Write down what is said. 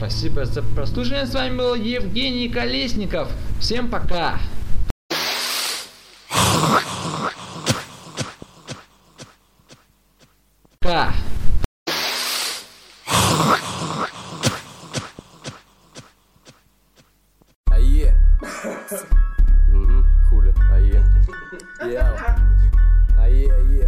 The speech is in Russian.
Спасибо за прослушивание. С вами был Евгений Колесников. Всем пока. Пока. Хули, ае. Ае, ае.